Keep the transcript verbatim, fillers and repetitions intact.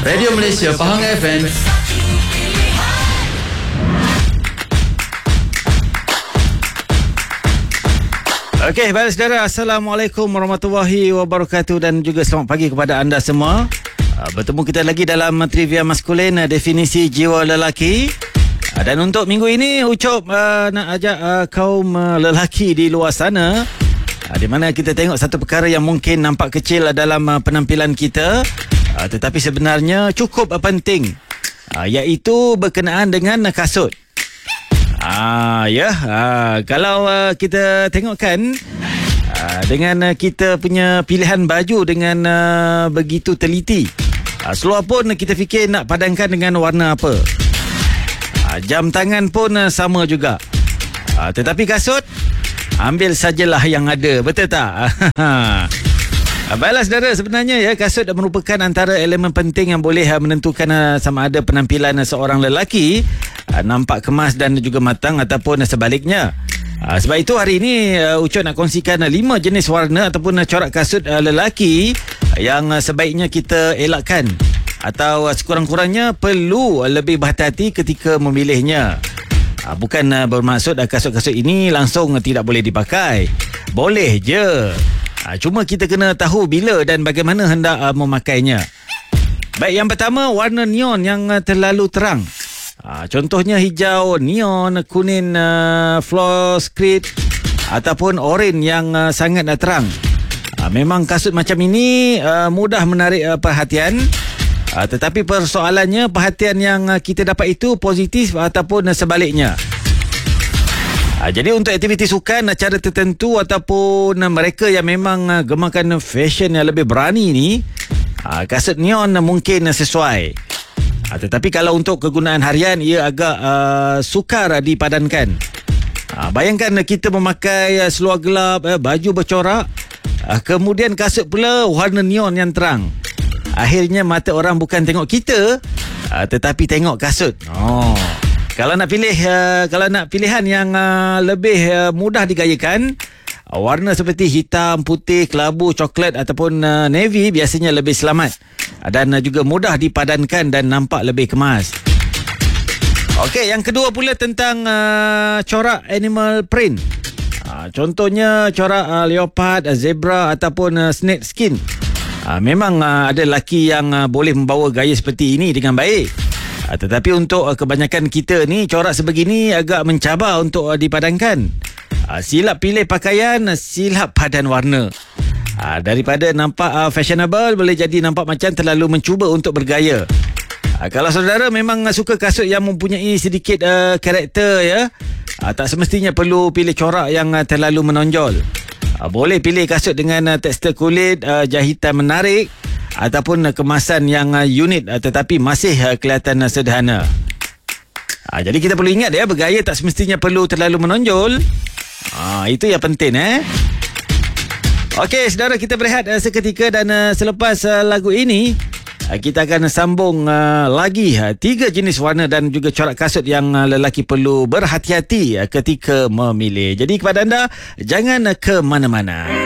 Radio Malaysia Pahang F M. Okey, baik saudara, Assalamualaikum warahmatullahi wabarakatuh dan juga selamat pagi kepada anda semua. Bertemu kita lagi dalam Trivia Maskulin, definisi jiwa lelaki. Dan untuk minggu ini Ucup uh, nak ajak uh, kaum uh, lelaki di luar sana, uh, di mana kita tengok satu perkara yang mungkin nampak kecil uh, dalam uh, penampilan kita, uh, tetapi sebenarnya cukup uh, penting, uh, iaitu berkenaan dengan uh, kasut. Ah ya, uh, kalau uh, kita tengokkan uh, dengan uh, kita punya pilihan baju dengan uh, begitu teliti, uh, seluar pun kita fikir nak padankan dengan warna apa. Jam tangan pun sama juga. Tetapi kasut, ambil sajalah yang ada. Betul tak? Baiklah saudara, sebenarnya ya, kasut merupakan antara elemen penting yang boleh menentukan sama ada penampilan seorang lelaki nampak kemas dan juga matang ataupun sebaliknya. Sebab itu hari ini Ucup nak kongsikan lima jenis warna ataupun corak kasut lelaki yang sebaiknya kita elakkan, atau sekurang-kurangnya perlu lebih berhati-hati ketika memilihnya. Bukan bermaksud kasut-kasut ini langsung tidak boleh dipakai. Boleh je. Cuma kita kena tahu bila dan bagaimana hendak memakainya. Baik, yang pertama, warna neon yang terlalu terang. Contohnya hijau neon, kuning fluorescent ataupun oranye yang sangat terang. Memang kasut macam ini mudah menarik perhatian. Uh, tetapi persoalannya, perhatian yang uh, kita dapat itu positif ataupun uh, sebaliknya. Uh, jadi untuk aktiviti sukan, acara tertentu ataupun uh, mereka yang memang uh, gemakan fashion yang lebih berani ni, uh, kasut neon uh, mungkin uh, sesuai. Uh, tetapi kalau untuk kegunaan harian, ia agak uh, sukar uh, dipadankan. Uh, bayangkan uh, kita memakai uh, seluar gelap, uh, baju bercorak, uh, kemudian kasut pula warna neon yang terang. Akhirnya mata orang bukan tengok kita, uh, tetapi tengok kasut. Oh. Kalau nak pilih uh, kalau nak pilihan yang uh, lebih uh, mudah digayakan, uh, warna seperti hitam, putih, kelabu, coklat ataupun uh, navy biasanya lebih selamat, uh, dan uh, juga mudah dipadankan dan nampak lebih kemas. Okey, yang kedua pula tentang uh, corak animal print. Uh, contohnya corak uh, leopard, uh, zebra ataupun uh, snake skin. Uh, memang uh, ada lelaki yang uh, boleh membawa gaya seperti ini dengan baik. Uh, tetapi untuk uh, kebanyakan kita ni, corak sebegini agak mencabar untuk uh, dipadankan. Uh, silap pilih pakaian, uh, silap padan warna. Uh, daripada nampak uh, fashionable, boleh jadi nampak macam terlalu mencuba untuk bergaya. Uh, kalau saudara memang uh, suka kasut yang mempunyai sedikit uh, karakter, ya, uh, tak semestinya perlu pilih corak yang uh, terlalu menonjol. Boleh pilih kasut dengan uh, tekstur kulit, uh, jahitan menarik ataupun uh, kemasan yang uh, unik uh, tetapi masih uh, kelihatan uh, sederhana. Uh, jadi kita perlu ingat ya, bergaya tak semestinya perlu terlalu menonjol. Uh, itu yang penting eh. Okey, saudara, kita berehat uh, seketika dan uh, selepas uh, lagu ini uh, kita akan sambung uh, lagi uh, tiga jenis warna dan juga corak kasut yang uh, lelaki perlu berhati-hati uh, ketika memilih. Jadi kepada anda, jangan uh, ke mana-mana.